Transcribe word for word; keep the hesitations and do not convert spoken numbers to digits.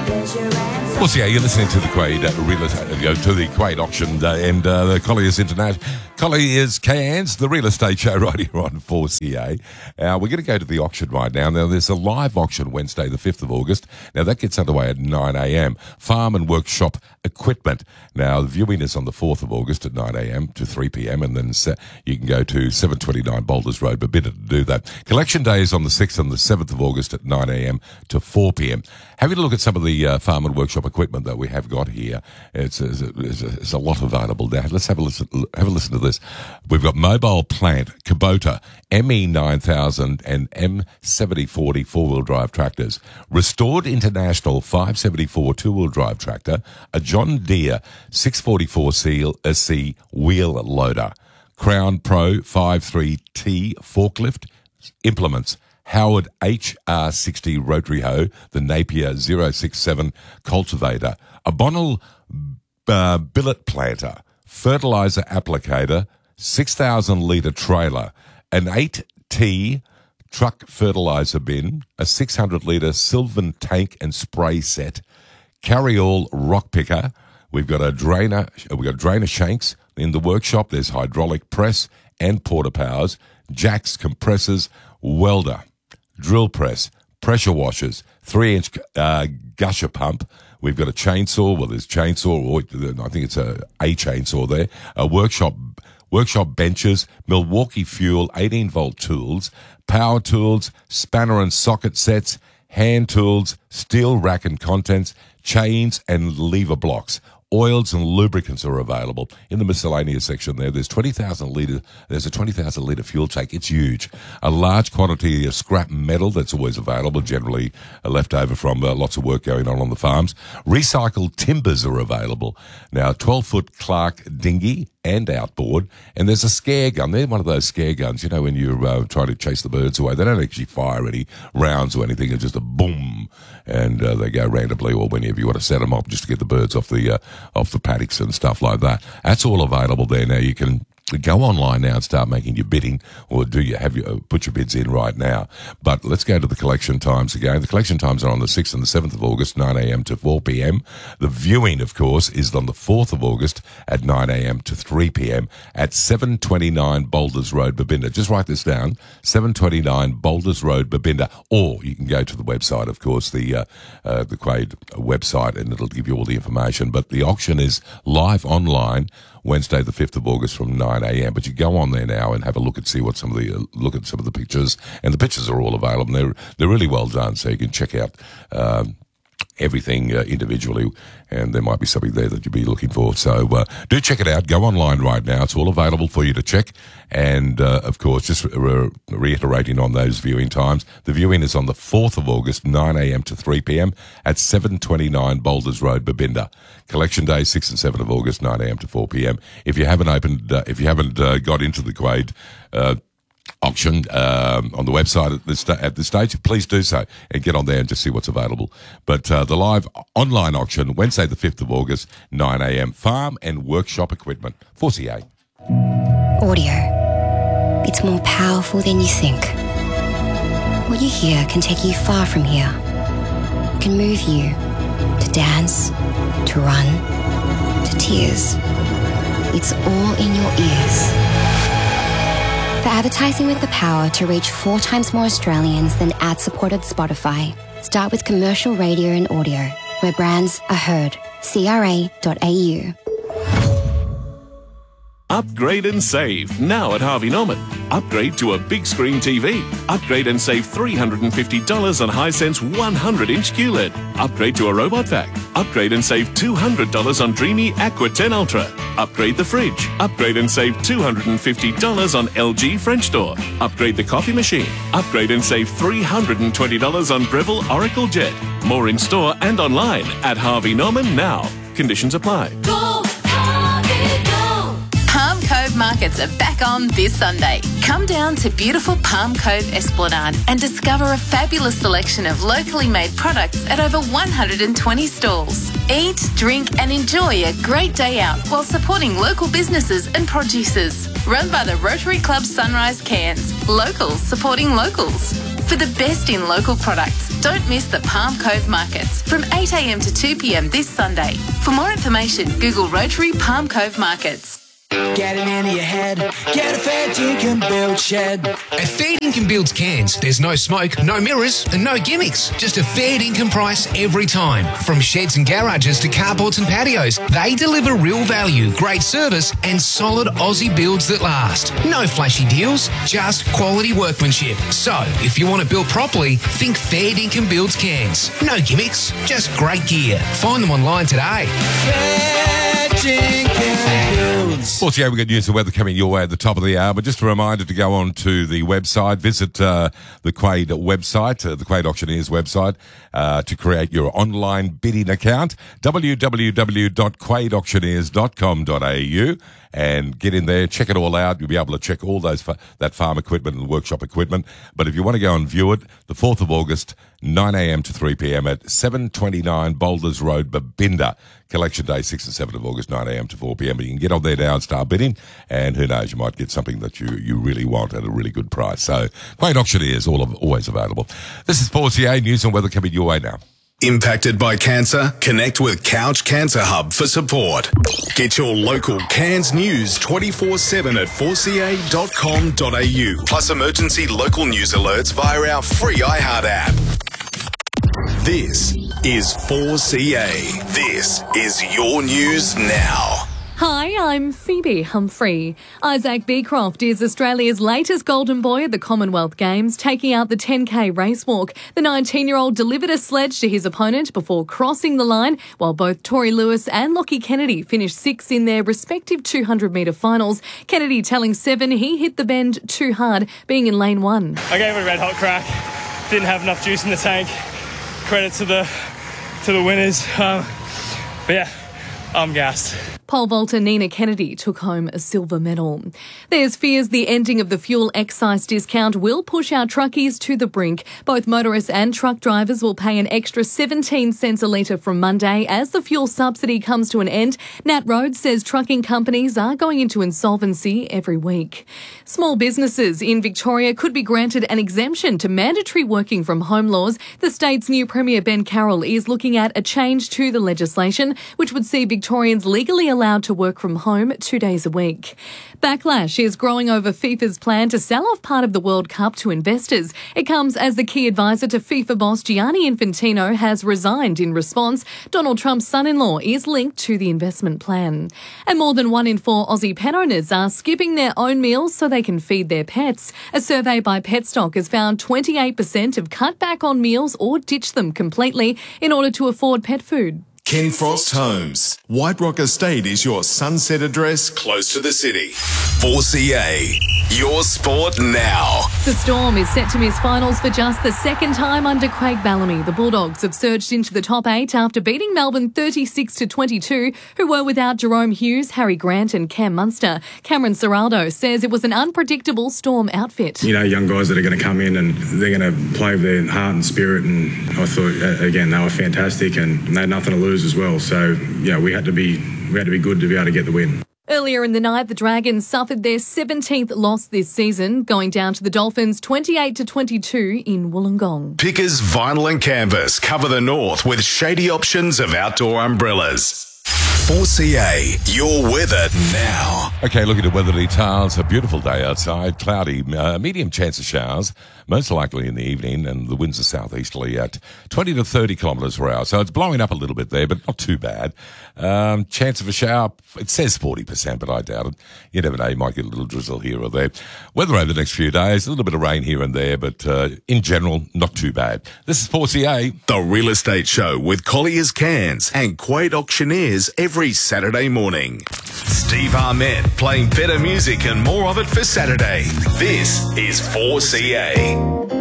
Well, so yeah, you're listening to the Quade uh, real estate, uh, to the Quade auction uh, and uh, the Colliers International. Colliers Cairns, the real estate show right here on four C A. Uh, we're going to go to the auction right now. Now, there's a live auction Wednesday, the fifth of August. Now, that gets underway at nine a.m. Farm and workshop equipment. Now, the viewing is on the fourth of August at nine a.m. to three p.m. and then se- you can go to seven twenty-nine Boulders Road, Babinda, to do that. Collection day is on the sixth and the seventh of August at nine a.m. to four p.m. Having a look at some of the uh, farm and workshop equipment that we have got here, it's, it's, it's, it's a lot available now. Let's have a listen. Have a listen to this. We've got mobile plant, Kubota, M E nine thousand and M seventy forty four-wheel drive tractors, Restored International five seventy-four two-wheel drive tractor, a John Deere six forty-four C wheel loader, Crown Pro fifty-three T forklift, implements, Howard H R sixty rotary hoe, the Napier zero six seven cultivator, a Bonnell uh, billet planter, fertilizer applicator, six thousand litre trailer, an eight T truck fertilizer bin, a six hundred litre Sylvan tank and spray set, carry-all rock picker. We've got a drainer, we've got drainer shanks in the workshop. There's hydraulic press and porta powers, jacks, compressors, welder, drill press, pressure washers, three-inch uh, gusher pump. We've got a chainsaw. Well, there's chainsaw, or I think it's a, a chainsaw there. A workshop, workshop benches, Milwaukee Fuel eighteen-volt tools, power tools, spanner and socket sets, hand tools, steel rack and contents, chains and lever blocks. Oils and lubricants are available in the miscellaneous section there. There's twenty thousand litre, there's a twenty thousand litre fuel tank. It's huge. A large quantity of scrap metal that's always available, generally left over from uh, lots of work going on on the farms. Recycled timbers are available. Now, twelve-foot Clark dinghy and outboard. And there's a scare gun. They're one of those scare guns, you know, when you're uh, trying to chase the birds away. They don't actually fire any rounds or anything. It's just a boom, and uh, they go randomly, or whenever you want to set them up just to get the birds off the uh, off the paddocks and stuff like that. That's all available there now. You can go online now and start making your bidding, or do you have your, put your bids in right now. But let's go to the collection times again. The collection times are on the sixth and the seventh of August, nine a.m. to four p.m. The viewing, of course, is on the fourth of August at nine a.m. to three p.m. at seven twenty-nine Boulders Road, Babinda. Just write this down, seven twenty-nine Boulders Road, Babinda. Or you can go to the website, of course, the uh, uh, the Quade website, and it'll give you all the information. But the auction is live online Wednesday, the fifth of August from nine a.m. But you go on there now and have a look and see what some of the uh, look at some of the pictures, and the pictures are all available. And they're they're really well done, so you can check out um, everything uh, individually, and there might be something there that you'd be looking for. So uh, do check it out. Go online right now. It's all available for you to check. And, uh, of course, just re- reiterating on those viewing times, the viewing is on the fourth of August, nine a.m. to three p.m. at seven twenty-nine Boulders Road, Babinda. Collection day, sixth and seventh of August, nine a.m. to four p.m. If you haven't opened, uh, if you haven't uh, got into the Quade uh, auction um, on the website at this, sta- at this stage, please do so and get on there and just see what's available. But uh, the live online auction, Wednesday the fifth of August, nine a.m. Farm and workshop equipment, four C A. Audio. It's more powerful than you think. What you hear can take you far from here. It can move you to dance, to run, to tears. It's all in your ears. For advertising with the power to reach four times more Australians than ad-supported Spotify, start with commercial radio and audio, where brands are heard. C R A dot A U. Upgrade and save now at Harvey Norman. Upgrade to a big screen T V. Upgrade and save three hundred fifty dollars on Hisense one hundred inch Q L E D. Upgrade to a robot vac. Upgrade and save two hundred dollars on Dreamy Aqua ten Ultra. Upgrade the fridge. Upgrade and save two hundred fifty dollars on L G French door. Upgrade the coffee machine. Upgrade and save three hundred twenty dollars on Breville Oracle Jet. More in store and online at Harvey Norman now. Conditions apply. Go, Harvey, go! Palm Cove Markets are back on this Sunday. Come down to beautiful Palm Cove Esplanade and discover a fabulous selection of locally made products at over one hundred twenty stalls. Eat, drink and enjoy a great day out while supporting local businesses and producers. Run by the Rotary Club Sunrise Cairns. Locals supporting locals. For the best in local products, don't miss the Palm Cove Markets from eight a m to two p m this Sunday. For more information, Google Rotary Palm Cove Markets. Get it into your head. Get a fair dinkum build shed. At Fair Dinkum Builds Cairns, there's no smoke, no mirrors, and no gimmicks. Just a fair dinkum price every time. From sheds and garages to carports and patios, they deliver real value, great service, and solid Aussie builds that last. No flashy deals, just quality workmanship. So, if you want to build properly, think Fair Dinkum Builds Cairns. No gimmicks, just great gear. Find them online today. Fair dinkum builds. Of course, yeah, we've got news and weather coming your way at the top of the hour, but just a reminder to go on to the website, visit uh, the Quaid website, uh, the Quaid Auctioneers website, uh, to create your online bidding account, w w w dot quaid auctioneers dot com dot a u, and get in there, check it all out. You'll be able to check all those fa- that farm equipment and workshop equipment. But if you want to go and view it, the fourth of August, nine a m to three p m at seven twenty-nine Boulders Road, Babinda. Collection day, sixth and seventh of August, nine a m to four p m. But you can get on there now and start bidding, and who knows, you might get something that you, you really want at a really good price. So, Quaid Auctioneers, all of, always available. This is four C A News and Weather coming your way now. Impacted by cancer? Connect with Couch Cancer Hub for support. Get your local Cairns news twenty-four seven at four c a dot com dot a u. Plus emergency local news alerts via our free iHeart app. This is four C A. This is your news now. Hi, I'm Phoebe Humphrey. Isaac Beecroft is Australia's latest golden boy at the Commonwealth Games, taking out the ten k race walk. The nineteen-year-old delivered a sledge to his opponent before crossing the line, while both Tori Lewis and Lockie Kennedy finished sixth in their respective two hundred metre finals. Kennedy telling Seven he hit the bend too hard, being in lane one. I gave it a red hot crack. Didn't have enough juice in the tank. Credit to the to the winners. Um, but yeah, I'm gassed. Pole vaulter Nina Kennedy took home a silver medal. There's fears the ending of the fuel excise discount will push our truckies to the brink. Both motorists and truck drivers will pay an extra seventeen cents a litre from Monday as the fuel subsidy comes to an end. Nat Rhodes says trucking companies are going into insolvency every week. Small businesses in Victoria could be granted an exemption to mandatory working from home laws. The state's new Premier Ben Carroll is looking at a change to the legislation, which would see Victorians legally allowed to work from home two days a week. Backlash is growing over FIFA's plan to sell off part of the World Cup to investors. It comes as the key advisor to FIFA boss Gianni Infantino has resigned in response. Donald Trump's son-in-law is linked to the investment plan. And more than one in four Aussie pet owners are skipping their own meals so they can feed their pets. A survey by Petstock has found twenty-eight percent have cut back on meals or ditched them completely in order to afford pet food. Ken Frost Homes. White Rock Estate is your sunset address close to the city. four C A, your sport now. The Storm is set to miss finals for just the second time under Craig Bellamy. The Bulldogs have surged into the top eight after beating Melbourne thirty-six to twenty-two, who were without Jerome Hughes, Harry Grant and Cam Munster. Cameron Ciraldo says it was an unpredictable Storm outfit. You know, young guys that are going to come in and they're going to play with their heart and spirit, and I thought, again, they were fantastic and they had nothing to lose as well. So, yeah, we had to be we had to be good to be able to get the win. Earlier in the night, the Dragons suffered their seventeenth loss this season, going down to the Dolphins twenty-eight to twenty-two in Wollongong. Pickers Vinyl and Canvas cover the north with shady options of outdoor umbrellas. four C A, your weather now. Okay, looking at weather details. A beautiful day outside. Cloudy, uh, medium chance of showers, most likely in the evening, and the winds are southeasterly at twenty to thirty kilometres per hour. So it's blowing up a little bit there, but not too bad. Um, chance of a shower, it says forty percent, but I doubt it. You never know, you might get a little drizzle here or there. Weather over the next few days, a little bit of rain here and there, but uh, in general, not too bad. This is four C A. The Real Estate Show with Collier's Cairns and Quaid Auctioneers every Saturday morning. Steve Ahmed playing better music and more of it for Saturday. This is four C A.